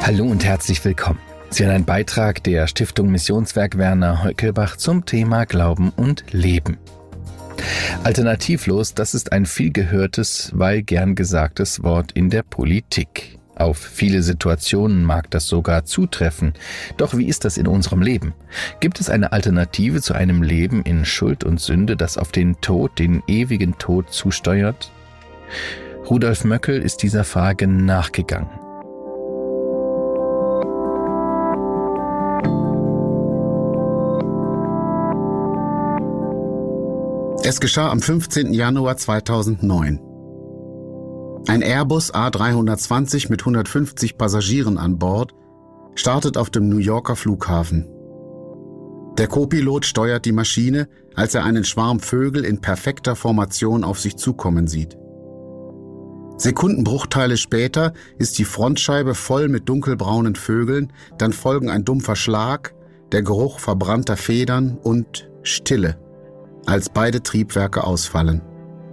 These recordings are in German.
Hallo und herzlich willkommen. Sie hören einen Beitrag der Stiftung Missionswerk Werner Heukelbach zum Thema Glauben und Leben. Alternativlos, das ist ein viel gehörtes, weil gern gesagtes Wort in der Politik. Auf viele Situationen mag das sogar zutreffen. Doch wie ist das in unserem Leben? Gibt es eine Alternative zu einem Leben in Schuld und Sünde, das auf den Tod, den ewigen Tod zusteuert? Rudolf Möckel ist dieser Frage nachgegangen. Es geschah am 15. Januar 2009. Ein Airbus A320 mit 150 Passagieren an Bord startet auf dem New Yorker Flughafen. Der Co-Pilot steuert die Maschine, als er einen Schwarm Vögel in perfekter Formation auf sich zukommen sieht. Sekundenbruchteile später ist die Frontscheibe voll mit dunkelbraunen Vögeln, dann folgen ein dumpfer Schlag, der Geruch verbrannter Federn und Stille, als beide Triebwerke ausfallen.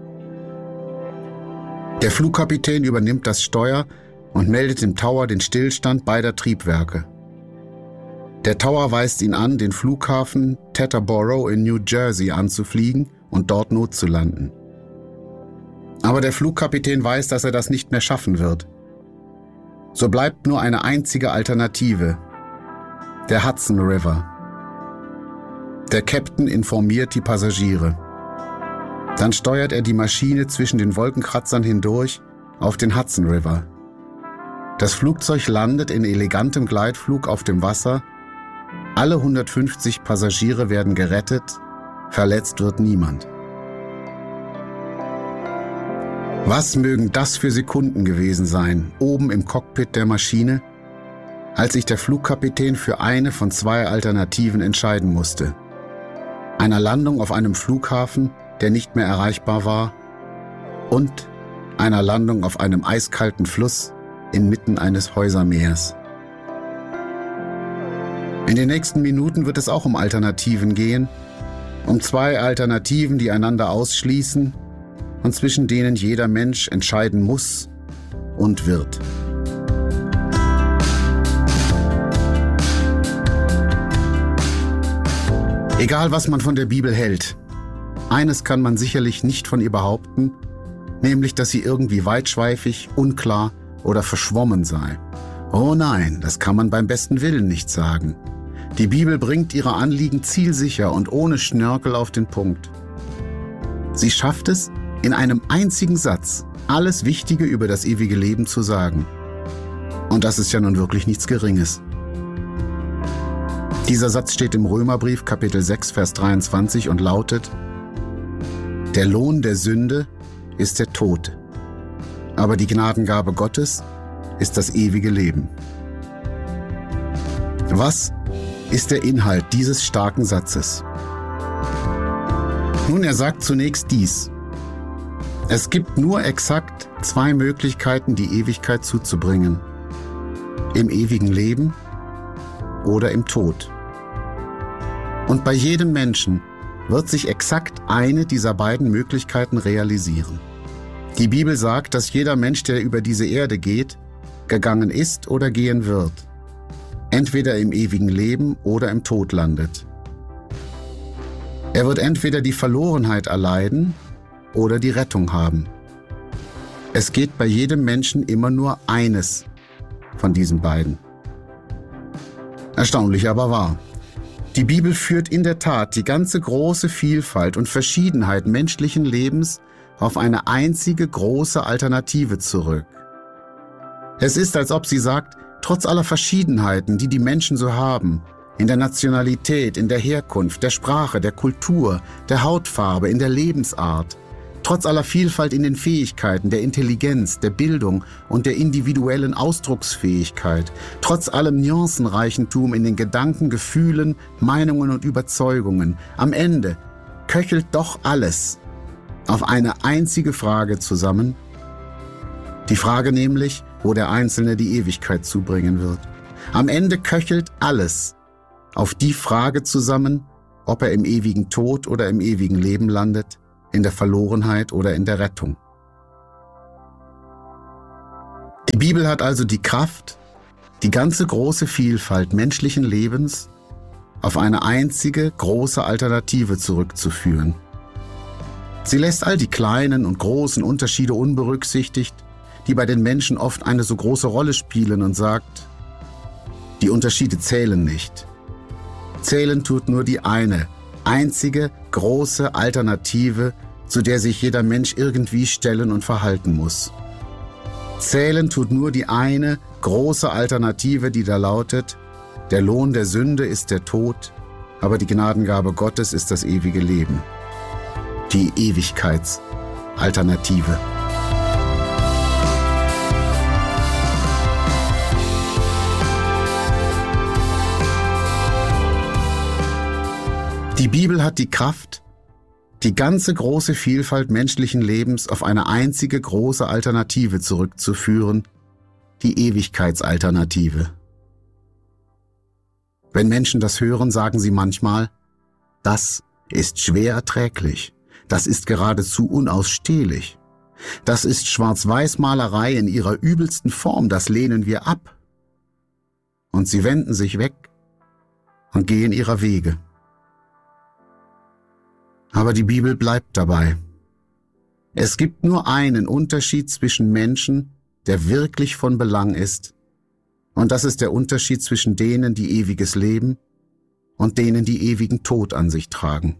Der Flugkapitän übernimmt das Steuer und meldet im Tower den Stillstand beider Triebwerke. Der Tower weist ihn an, den Flughafen Teterboro in New Jersey anzufliegen und dort notzulanden. Aber der Flugkapitän weiß, dass er das nicht mehr schaffen wird. So bleibt nur eine einzige Alternative: der Hudson River. Der Captain informiert die Passagiere. Dann steuert er die Maschine zwischen den Wolkenkratzern hindurch auf den Hudson River. Das Flugzeug landet in elegantem Gleitflug auf dem Wasser. Alle 150 Passagiere werden gerettet, verletzt wird niemand. Was mögen das für Sekunden gewesen sein, oben im Cockpit der Maschine, als sich der Flugkapitän für eine von zwei Alternativen entscheiden musste: einer Landung auf einem Flughafen, der nicht mehr erreichbar war, und einer Landung auf einem eiskalten Fluss inmitten eines Häusermeers. In den nächsten Minuten wird es auch um Alternativen gehen, um zwei Alternativen, die einander ausschließen und zwischen denen jeder Mensch entscheiden muss und wird. Egal, was man von der Bibel hält, eines kann man sicherlich nicht von ihr behaupten, nämlich, dass sie irgendwie weitschweifig, unklar oder verschwommen sei. Oh nein, das kann man beim besten Willen nicht sagen. Die Bibel bringt ihre Anliegen zielsicher und ohne Schnörkel auf den Punkt. Sie schafft es, in einem einzigen Satz alles Wichtige über das ewige Leben zu sagen. Und das ist ja nun wirklich nichts Geringes. Dieser Satz steht im Römerbrief, Kapitel 6, Vers 23 und lautet: Der Lohn der Sünde ist der Tod, aber die Gnadengabe Gottes ist das ewige Leben. Was ist der Inhalt dieses starken Satzes? Nun, er sagt zunächst dies: Es gibt nur exakt zwei Möglichkeiten, die Ewigkeit zuzubringen: im ewigen Leben oder im Tod. Und bei jedem Menschen wird sich exakt eine dieser beiden Möglichkeiten realisieren. Die Bibel sagt, dass jeder Mensch, der über diese Erde geht, gegangen ist oder gehen wird, entweder im ewigen Leben oder im Tod landet. Er wird entweder die Verlorenheit erleiden oder die Rettung haben. Es geht bei jedem Menschen immer nur eines von diesen beiden. Erstaunlich aber wahr. Die Bibel führt in der Tat die ganze große Vielfalt und Verschiedenheit menschlichen Lebens auf eine einzige große Alternative zurück. Es ist, als ob sie sagt, trotz aller Verschiedenheiten, die die Menschen so haben, in der Nationalität, in der Herkunft, der Sprache, der Kultur, der Hautfarbe, in der Lebensart, trotz aller Vielfalt in den Fähigkeiten, der Intelligenz, der Bildung und der individuellen Ausdrucksfähigkeit, trotz allem Nuancenreichentum in den Gedanken, Gefühlen, Meinungen und Überzeugungen, am Ende köchelt doch alles auf eine einzige Frage zusammen. Die Frage nämlich, wo der Einzelne die Ewigkeit zubringen wird. Am Ende köchelt alles auf die Frage zusammen, ob er im ewigen Tod oder im ewigen Leben landet, in der Verlorenheit oder in der Rettung. Die Bibel hat also die Kraft, die ganze große Vielfalt menschlichen Lebens auf eine einzige große Alternative zurückzuführen. Sie lässt all die kleinen und großen Unterschiede unberücksichtigt, die bei den Menschen oft eine so große Rolle spielen, und sagt, die Unterschiede zählen nicht. Zählen tut nur die eine, einzige, große Alternative, zu der sich jeder Mensch irgendwie stellen und verhalten muss. Zählen tut nur die eine, große Alternative, die da lautet, der Lohn der Sünde ist der Tod, aber die Gnadengabe Gottes ist das ewige Leben. Die Ewigkeitsalternative. Die Bibel hat die Kraft, die ganze große Vielfalt menschlichen Lebens auf eine einzige große Alternative zurückzuführen, die Ewigkeitsalternative. Wenn Menschen das hören, sagen sie manchmal, das ist schwer erträglich, das ist geradezu unausstehlich, das ist Schwarz-Weiß-Malerei in ihrer übelsten Form, das lehnen wir ab. Und sie wenden sich weg und gehen ihrer Wege. Aber die Bibel bleibt dabei. Es gibt nur einen Unterschied zwischen Menschen, der wirklich von Belang ist, und das ist der Unterschied zwischen denen, die ewiges Leben, und denen, die ewigen Tod an sich tragen.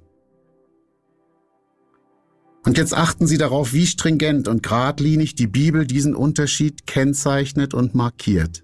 Und jetzt achten Sie darauf, wie stringent und geradlinig die Bibel diesen Unterschied kennzeichnet und markiert.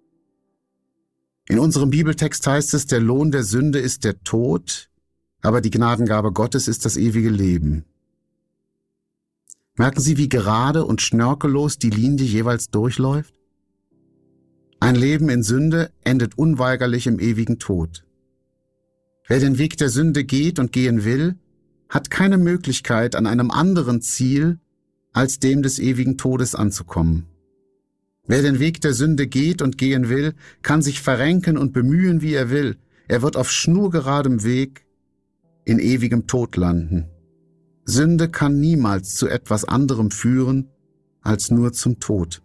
In unserem Bibeltext heißt es, der Lohn der Sünde ist der Tod, aber die Gnadengabe Gottes ist das ewige Leben. Merken Sie, wie gerade und schnörkellos die Linie jeweils durchläuft? Ein Leben in Sünde endet unweigerlich im ewigen Tod. Wer den Weg der Sünde geht und gehen will, hat keine Möglichkeit, an einem anderen Ziel als dem des ewigen Todes anzukommen. Wer den Weg der Sünde geht und gehen will, kann sich verrenken und bemühen, wie er will. Er wird auf schnurgeradem Weg in ewigem Tod landen. Sünde kann niemals zu etwas anderem führen, als nur zum Tod.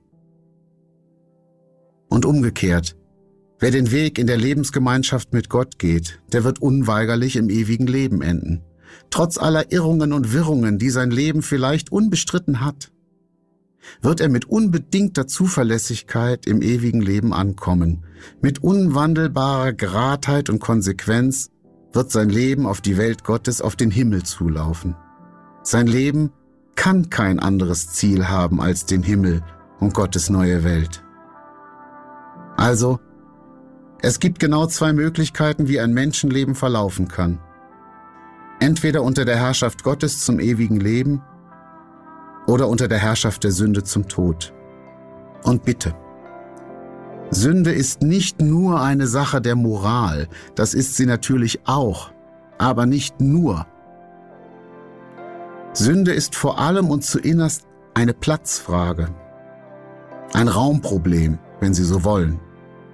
Und umgekehrt, wer den Weg in der Lebensgemeinschaft mit Gott geht, der wird unweigerlich im ewigen Leben enden. Trotz aller Irrungen und Wirrungen, die sein Leben vielleicht unbestritten hat, wird er mit unbedingter Zuverlässigkeit im ewigen Leben ankommen. Mit unwandelbarer Geradheit und Konsequenz wird sein Leben auf die Welt Gottes, auf den Himmel zulaufen. Sein Leben kann kein anderes Ziel haben als den Himmel und Gottes neue Welt. Also, es gibt genau zwei Möglichkeiten, wie ein Menschenleben verlaufen kann. Entweder unter der Herrschaft Gottes zum ewigen Leben oder unter der Herrschaft der Sünde zum Tod. Und bitte, Sünde ist nicht nur eine Sache der Moral, das ist sie natürlich auch, aber nicht nur. Sünde ist vor allem und zuinnerst eine Platzfrage, ein Raumproblem, wenn Sie so wollen.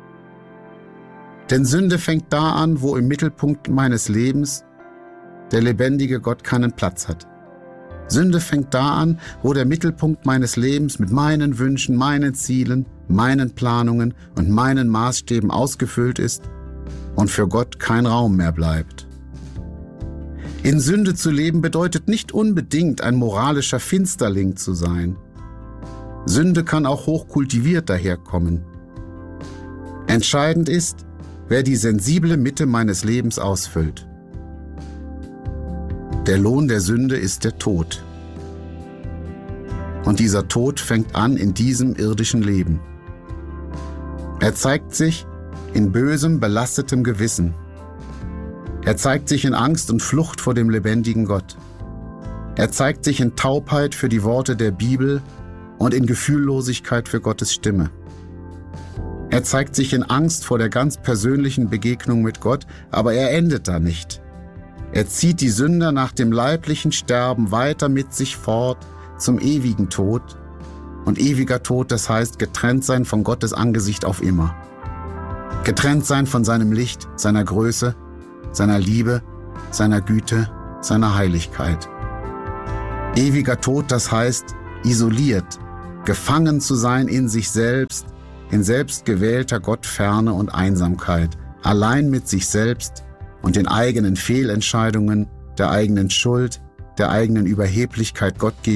Denn Sünde fängt da an, wo im Mittelpunkt meines Lebens der lebendige Gott keinen Platz hat. Sünde fängt da an, wo der Mittelpunkt meines Lebens mit meinen Wünschen, meinen Zielen, meinen Planungen und meinen Maßstäben ausgefüllt ist und für Gott kein Raum mehr bleibt. In Sünde zu leben bedeutet nicht unbedingt ein moralischer Finsterling zu sein. Sünde kann auch hochkultiviert daherkommen. Entscheidend ist, wer die sensible Mitte meines Lebens ausfüllt. Der Lohn der Sünde ist der Tod. Und dieser Tod fängt an in diesem irdischen Leben. Er zeigt sich in bösem, belastetem Gewissen. Er zeigt sich in Angst und Flucht vor dem lebendigen Gott. Er zeigt sich in Taubheit für die Worte der Bibel und in Gefühllosigkeit für Gottes Stimme. Er zeigt sich in Angst vor der ganz persönlichen Begegnung mit Gott, aber er endet da nicht. Er zieht die Sünder nach dem leiblichen Sterben weiter mit sich fort zum ewigen Tod. Und ewiger Tod, das heißt getrennt sein von Gottes Angesicht auf immer. Getrennt sein von seinem Licht, seiner Größe, seiner Liebe, seiner Güte, seiner Heiligkeit. Ewiger Tod, das heißt isoliert, gefangen zu sein in sich selbst in selbstgewählter Gottferne und Einsamkeit, allein mit sich selbst und den eigenen Fehlentscheidungen, der eigenen Schuld, der eigenen Überheblichkeit Gott gegenüber